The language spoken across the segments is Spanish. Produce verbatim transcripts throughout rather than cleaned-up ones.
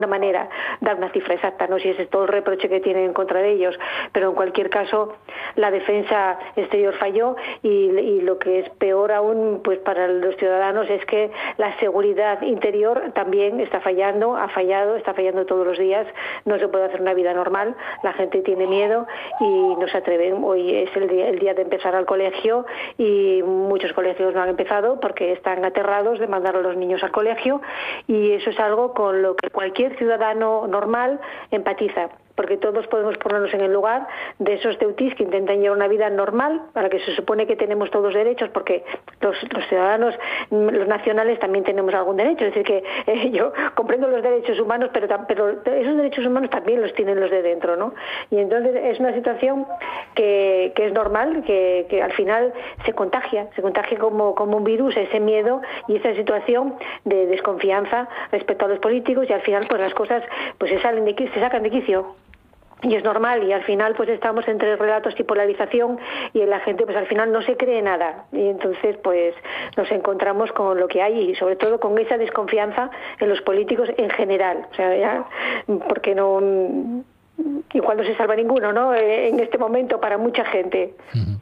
manera dar una cifra exacta, no si ese es todo el reproche que tienen en contra de ellos, pero en cualquier caso la defensa exterior falló y, y lo que es peor aún pues para los ciudadanos es que la seguridad interior también está fallando, ha fallado, está fallando todos los días, no se puede hacer una vida normal, la gente tiene miedo y no se atreven. Hoy es el día, el día de empezar al colegio y muchos colegios no han empezado porque están aterrados de mandar a los niños al colegio y eso es algo con lo que cualquier ciudadano normal empatiza, porque todos podemos ponernos en el lugar de esos teutís que intentan llevar una vida normal, para que se supone que tenemos todos derechos, porque los, los ciudadanos, los nacionales también tenemos algún derecho, es decir que eh, yo comprendo los derechos humanos, pero, pero esos derechos humanos también los tienen los de dentro, ¿no? Y entonces es una situación que, que es normal, que, que al final se contagia, se contagia como, como un virus, ese miedo y esa situación de desconfianza respecto a los políticos y al final pues las cosas pues se salen de se sacan de quicio. Y es normal, y al final pues estamos entre relatos y polarización y la gente pues al final no se cree nada y entonces pues nos encontramos con lo que hay y sobre todo con esa desconfianza en los políticos en general, o sea, ya, porque no igual no se salva ninguno, ¿no? En este momento para mucha gente. Uh-huh.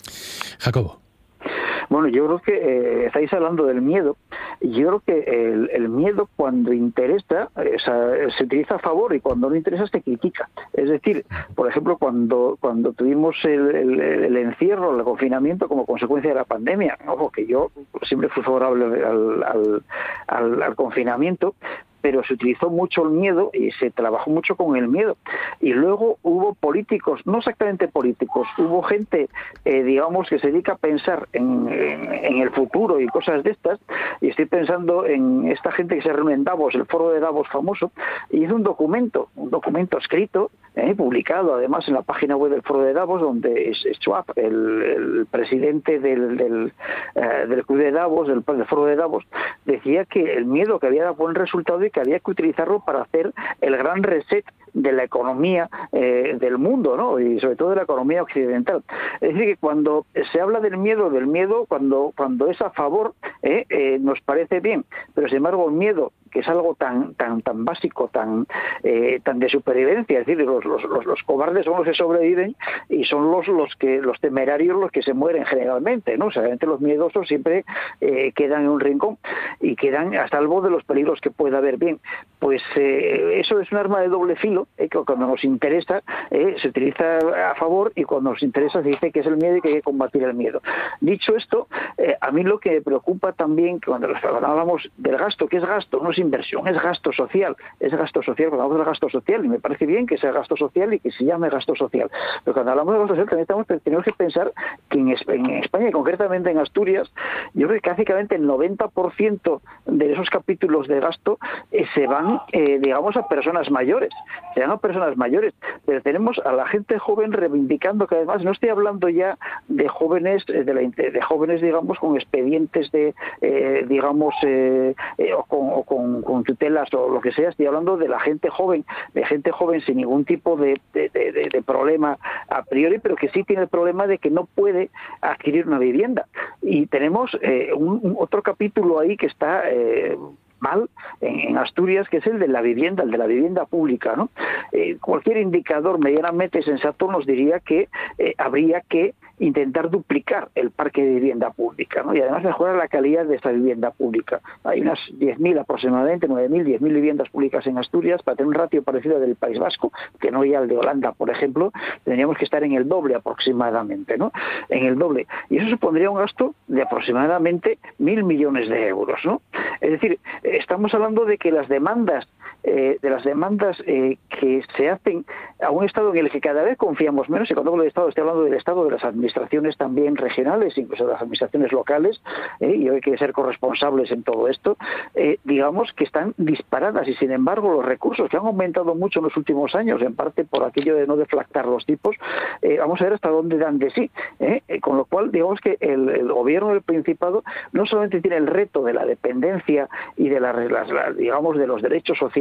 Jacobo. Bueno, yo creo que eh, estáis hablando del miedo. Yo creo que el, el miedo cuando interesa eh, se utiliza a favor y cuando no interesa se critica. Es decir, por ejemplo, cuando cuando tuvimos el, el, el encierro, el confinamiento como consecuencia de la pandemia, ojo que yo siempre fui favorable al, al, al, al confinamiento, pero se utilizó mucho el miedo y se trabajó mucho con el miedo. Y luego hubo políticos, no exactamente políticos, hubo gente, eh, digamos, que se dedica a pensar en, en, en el futuro y cosas de estas, y estoy pensando en esta gente que se reúne en Davos, el foro de Davos famoso, y hizo un documento, un documento escrito, eh, publicado además en la página web del foro de Davos, donde Schwab, el, el presidente del, del, eh, del club de Davos, del, del foro de Davos, decía que el miedo que había dado buen resultado y que había que utilizarlo para hacer el gran reset de la economía eh, del mundo, ¿no? Y sobre todo de la economía occidental. Es decir, que cuando se habla del miedo, del miedo, cuando cuando es a favor, eh, eh, nos parece bien, pero sin embargo el miedo, que es algo tan tan tan básico, tan eh, tan de supervivencia, es decir, los, los, los, los cobardes son los que sobreviven y son los los que los temerarios los que se mueren generalmente, ¿no? O sea, realmente los miedosos siempre eh, quedan en un rincón y quedan a salvo de los peligros que pueda haber. Bien, pues eh, eso es un arma de doble filo, eh, que cuando nos interesa eh, se utiliza a favor y cuando nos interesa se dice que es el miedo y que hay que combatir el miedo. Dicho esto, eh, a mí lo que me preocupa también, cuando hablamos del gasto, que es gasto, no es inversión, es gasto social, es gasto social, cuando hablamos del gasto social, y me parece bien que sea gasto social y que se llame gasto social, pero cuando hablamos de gasto social también estamos, tenemos que pensar que en España y concretamente en Asturias, yo creo que prácticamente el noventa por ciento de esos capítulos de gasto eh, se van, eh, digamos, a personas mayores, se van a personas mayores, pero tenemos a la gente joven reivindicando que además, no estoy hablando ya de jóvenes, de, la, de jóvenes, digamos, con expedientes de, eh, digamos, eh, eh, o, con, o con, con tutelas o lo que sea, estoy hablando de la gente joven, de gente joven sin ningún tipo de, de, de, de problema a priori, pero que sí tiene el problema de que no puede adquirir una vivienda. Y tenemos eh, un, un otro capítulo ahí que está eh, mal en, en Asturias, que es el de la vivienda, el de la vivienda pública, ¿no? Eh, cualquier indicador medianamente sensato nos diría que eh, habría que intentar duplicar el parque de vivienda pública, ¿no? Y además mejorar la calidad de esta vivienda pública. Hay unas diez mil aproximadamente, nueve mil, diez mil viviendas públicas en Asturias, para tener un ratio parecido al del País Vasco, que no ya el de Holanda, por ejemplo, tendríamos que estar en el doble aproximadamente, ¿no? En el doble. Y eso supondría un gasto de aproximadamente mil millones de euros, ¿no? Es decir, estamos hablando de que las demandas, eh, de las demandas eh, que se hacen a un Estado en el que cada vez confiamos menos, y cuando hablo del Estado estoy hablando del Estado de las administraciones también regionales, incluso de las administraciones locales, eh, y hay que ser corresponsables en todo esto, eh, digamos que están disparadas, y sin embargo los recursos que han aumentado mucho en los últimos años, en parte por aquello de no deflactar los tipos, eh, vamos a ver hasta dónde dan de sí, eh, eh, con lo cual digamos que el, el gobierno del Principado no solamente tiene el reto de la dependencia y de la, las, la, digamos de los derechos sociales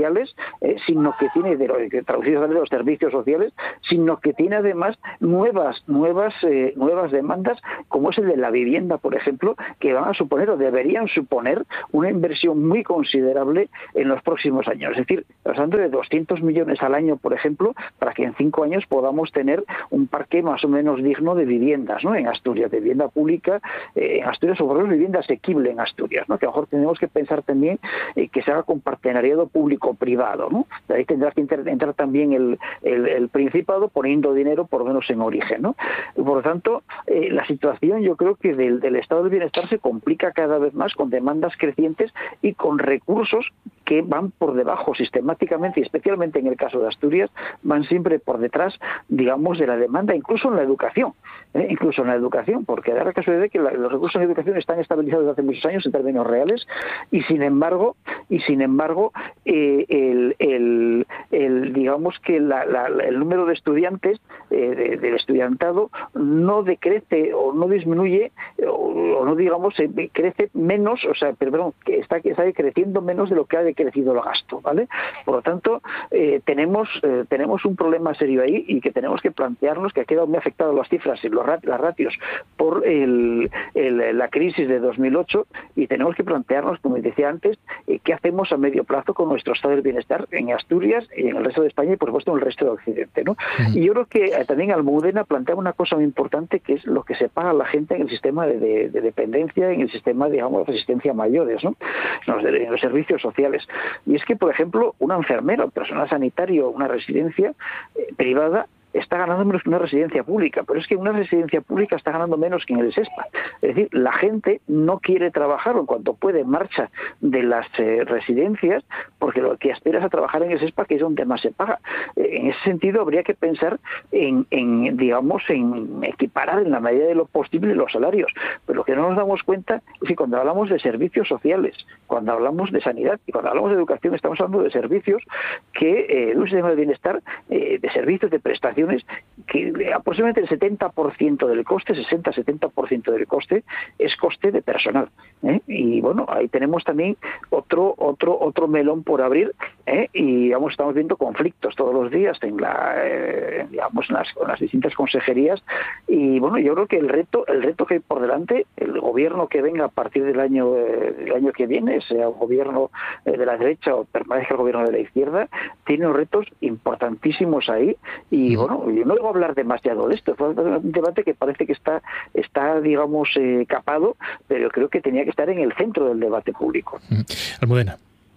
sociales, eh, sino que tiene, de los, traducidos de los servicios sociales, sino que tiene además nuevas, nuevas, eh, nuevas demandas, como es el de la vivienda, por ejemplo, que van a suponer o deberían suponer una inversión muy considerable en los próximos años. Es decir, estamos hablando de doscientos millones al año, por ejemplo, para que en cinco años podamos tener un parque más o menos digno de viviendas, ¿no? En Asturias, de vivienda pública, eh, en Asturias, o por lo menos vivienda asequible en Asturias, ¿no? Que a lo mejor tenemos que pensar también eh, que se haga con partenariado público-privado, ¿no? De ahí tendrá que inter- entrar también el, el, el Principado poniendo dinero, por lo menos en origen, ¿no? Y por lo tanto, eh, la situación yo creo que del, del estado del bienestar se complica cada vez más con demandas crecientes y con recursos que van por debajo sistemáticamente, y especialmente en el caso de Asturias, van siempre por detrás, digamos, de la demanda, incluso en la educación, ¿eh? incluso en la educación, porque da la casualidad de que la, los recursos en educación están estabilizados desde hace muchos años en términos reales, y sin embargo, y sin embargo, eh, el, el, el, digamos que la, la, el número de estudiantes eh, de, del estudiantado no decrece o no disminuye o, o no digamos eh, crece menos, o sea, perdón, que está, está creciendo menos de lo que ha decrecido el gasto, ¿vale? Por lo tanto, eh, tenemos eh, tenemos un problema serio ahí y que tenemos que plantearnos, que ha quedado muy afectado las cifras y los rat, las ratios por el, el, la crisis de dos mil ocho, y tenemos que plantearnos, como decía antes, eh, qué hacemos a medio plazo con nuestro estado del bienestar en Asturias y en el resto de España y por supuesto en el resto de Occidente, ¿no? Uh-huh. Y yo creo que eh, también Almudena plantea una cosa muy importante, que es lo que se paga a la gente en el sistema de, de, de dependencia, en el sistema, digamos, de asistencia a mayores, ¿no? En los, en los servicios sociales. Y es que, por ejemplo, una enfermera, un personal sanitario, una residencia eh, privada, está ganando menos que una residencia pública, pero es que una residencia pública está ganando menos que en el SESPA. Es decir, la gente no quiere trabajar, o en cuanto puede marcha de las eh, residencias, porque lo que aspira es a trabajar en el SESPA, que es donde más se paga. Eh, en ese sentido, habría que pensar en, en, digamos, en equiparar en la medida de lo posible los salarios. Pero lo que no nos damos cuenta es que cuando hablamos de servicios sociales, cuando hablamos de sanidad y cuando hablamos de educación, estamos hablando de servicios que, eh, de un sistema de bienestar, eh, de servicios de prestación, que aproximadamente el setenta por ciento del coste, sesenta a setenta por ciento del coste, es coste de personal, ¿eh? Y bueno, ahí tenemos también otro otro otro melón por abrir, ¿eh? Y digamos, estamos viendo conflictos todos los días en la eh, digamos en las, en las distintas consejerías, y bueno, yo creo que el reto el reto que hay por delante, el gobierno que venga a partir del año eh, del año que viene, sea un gobierno eh, de la derecha o permanezca el gobierno de la izquierda, tiene unos retos importantísimos ahí. Y bueno, yo no debo hablar demasiado de esto, es un debate que parece que está, está digamos, eh, capado, pero creo que tenía que estar en el centro del debate público. Almudena.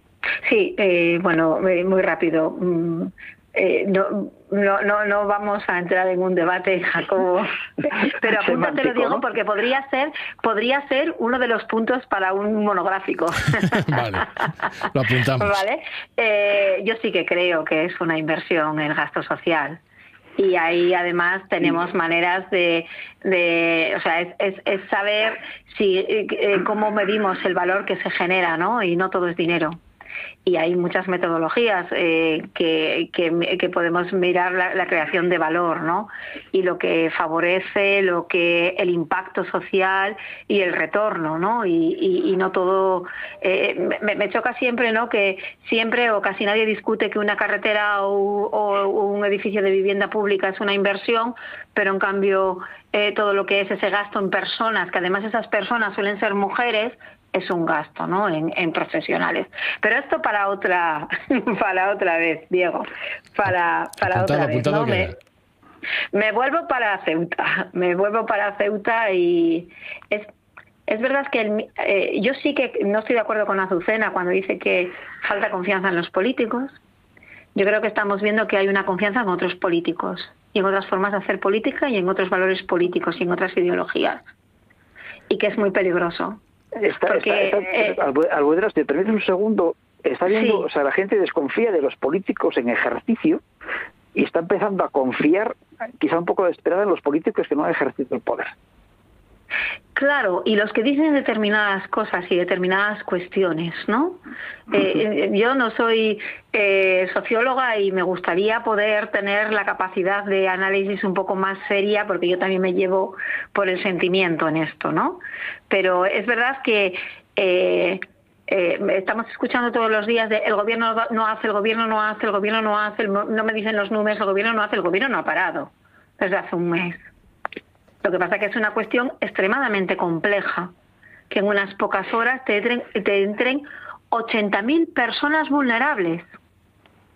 Sí, eh, bueno, eh, muy rápido. Mm, eh, no, no, no, no vamos a entrar en un debate, Jacobo, pero apúntate, lo digo, ¿no? Porque podría ser, podría ser uno de los puntos para un monográfico. Vale, lo apuntamos. Vale, eh, yo sí que creo que es una inversión el gasto social. Y ahí además tenemos sí. maneras de, de o sea, es, es, es saber si eh, cómo medimos el valor que se genera, ¿no? Y no todo es dinero. Y hay muchas metodologías eh, que, que, que podemos mirar la, la creación de valor, ¿no? Y lo que favorece, lo que el impacto social y el retorno, ¿no? Y, y, y no todo... Eh, me, me choca siempre, ¿no? Que siempre o casi nadie discute que una carretera o, o un edificio de vivienda pública es una inversión, pero en cambio eh, todo lo que es ese gasto en personas, que además esas personas suelen ser mujeres, es un gasto, ¿no? En, en profesionales. Pero esto para otra, para otra vez, Diego, para para apuntado, otra vez, ¿no? Me, me vuelvo para Ceuta, me vuelvo para Ceuta y es es verdad que el, eh, yo sí que no estoy de acuerdo con Azucena cuando dice que falta confianza en los políticos. Yo creo que estamos viendo que hay una confianza en otros políticos y en otras formas de hacer política y en otros valores políticos y en otras ideologías, y que es muy peligroso. Está, Porque, está, está, eh, Almudena, si te permites un segundo, está viendo, sí. o sea, la gente desconfía de los políticos en ejercicio y está empezando a confiar, quizá un poco desesperada, en los políticos que no han ejercido el poder. Claro, y los que dicen determinadas cosas y determinadas cuestiones, ¿no? Eh, yo no soy eh, socióloga y me gustaría poder tener la capacidad de análisis un poco más seria, porque yo también me llevo por el sentimiento en esto, ¿no? Pero es verdad que eh, que estamos escuchando todos los días de el gobierno no hace, el gobierno no hace, el gobierno no hace, no me dicen los números, el gobierno no hace, el gobierno no ha parado desde hace un mes. Lo que pasa es que es una cuestión extremadamente compleja, que en unas pocas horas te entren, te entren ochenta mil personas vulnerables.